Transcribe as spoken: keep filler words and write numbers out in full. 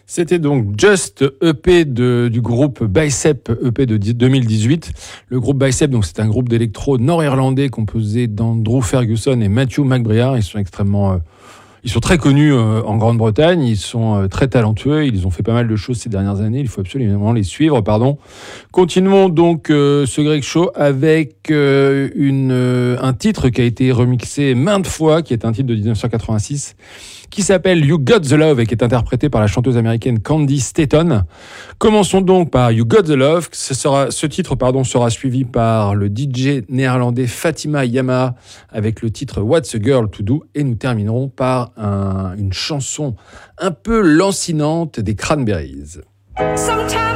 C'était donc Just E P de, du groupe Bicep, E P de deux mille dix-huit. Le groupe Bicep, donc c'est un groupe d'électro nord-irlandais composé d'Andrew Ferguson et Matthew McBriar. Ils sont extrêmement, euh, ils sont très connus euh, en Grande-Bretagne. Ils sont euh, très talentueux. Ils ont fait pas mal de choses ces dernières années. Il faut absolument les suivre, pardon. Continuons donc euh, ce Greg Show avec euh, une, euh, un titre qui a été remixé maintes fois, qui est un titre de dix-neuf cent quatre-vingt-six. Qui s'appelle You Got the Love et qui est interprété par la chanteuse américaine Candy Staton. Commençons donc par You Got the Love. Ce, sera, ce titre pardon, sera suivi par le D J néerlandais Fatima Yamaha avec le titre What's a Girl to Do et nous terminerons par un, une chanson un peu lancinante des Cranberries. Sometimes